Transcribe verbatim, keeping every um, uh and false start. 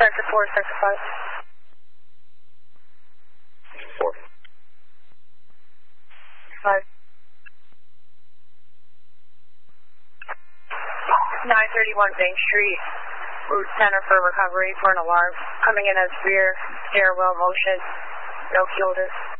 Sector four, sector five. Four. Five. nine thirty-one Bank Street, route center for recovery for an alarm. Coming in as rear stairwell motion, no key holders.